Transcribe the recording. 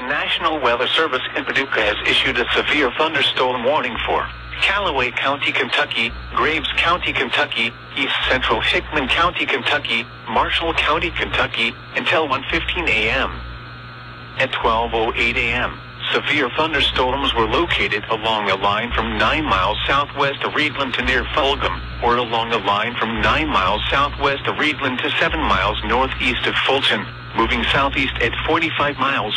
National Weather Service in Paducah has issued a severe thunderstorm warning for Callaway County, Kentucky, Graves County, Kentucky, East Central Hickman County, Kentucky, Marshall County, Kentucky, until 1:15 a.m. At 12:08 a.m., severe thunderstorms were located along a line from 9 miles southwest of Reedland to near Fulgham, or along a line from 9 miles southwest of Reedland to 7 miles northeast of Fulton, moving southeast at 45 miles